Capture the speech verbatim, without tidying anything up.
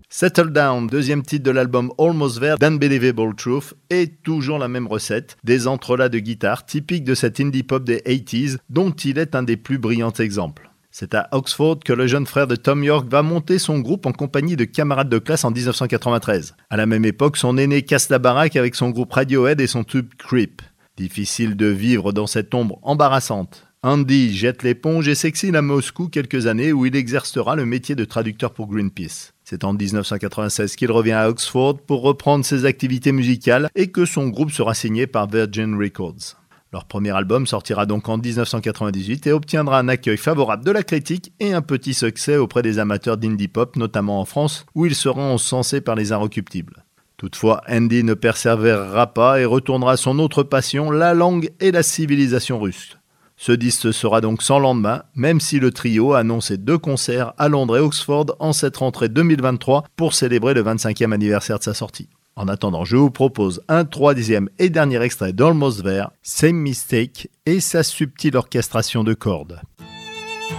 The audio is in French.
Settle Down, deuxième titre de l'album Almost There d'Unbelievable Truth, est toujours la même recette, des entrelacs de guitare typiques de cet indie pop des eighties dont il est un des plus brillants exemples. C'est à Oxford que le jeune frère de Thom Yorke va monter son groupe en compagnie de camarades de classe en dix-neuf cent quatre-vingt-treize. À la même époque, son aîné casse la baraque avec son groupe Radiohead et son tube Creep. Difficile de vivre dans cette ombre embarrassante. Andy jette l'éponge et s'exile à Moscou quelques années où il exercera le métier de traducteur pour Greenpeace. C'est en dix-neuf cent quatre-vingt-seize qu'il revient à Oxford pour reprendre ses activités musicales et que son groupe sera signé par Virgin Records. Leur premier album sortira donc en dix-neuf cent quatre-vingt-dix-huit et obtiendra un accueil favorable de la critique et un petit succès auprès des amateurs d'indie pop, notamment en France, où ils seront encensés par les Inrecuptibles. Toutefois, Andy ne persévérera pas et retournera à son autre passion, la langue et la civilisation russe. Ce disque sera donc sans lendemain, même si le trio a annoncé deux concerts à Londres et Oxford en cette rentrée deux mille vingt-trois pour célébrer le vingt-cinquième anniversaire de sa sortie. En attendant, je vous propose un troisième et dernier extrait d'Almost There, Same Mistake et sa subtile orchestration de cordes.